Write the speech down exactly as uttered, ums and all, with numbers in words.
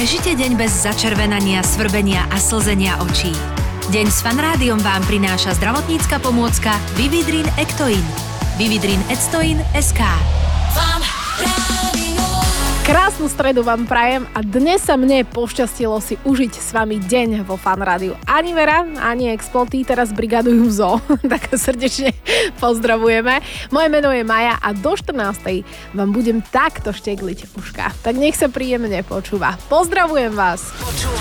Prežite deň bez začervenania, svrbenia a slzenia očí. Deň s Fanrádiom vám prináša zdravotnícka pomôcka Vividrin Ectoin. Vividrin Ectoin bodka es ká. Krásnu stredu vám prajem a dnes sa mne pošťastilo si užiť s vami deň vo Fan Rádiu. Ani Vera, ani Exploty teraz brigadujú zo, tak srdečne pozdravujeme. Moje meno je Maja a do štrnástej vám budem takto štekliť uška. Tak nech sa príjemne počúva. Pozdravujem vás. Počúvaj.